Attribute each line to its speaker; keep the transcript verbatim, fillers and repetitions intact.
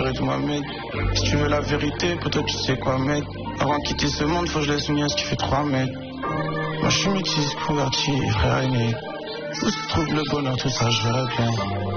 Speaker 1: entouré de Mohamed. Si tu veux la vérité, peut-être tu sais quoi mettre. Avant de quitter ce monde, faut que je laisse une qui fait trois mètres. Moi je suis métis, converti, frère aîné. Où se trouve le bonheur, tout ça je verrai bien.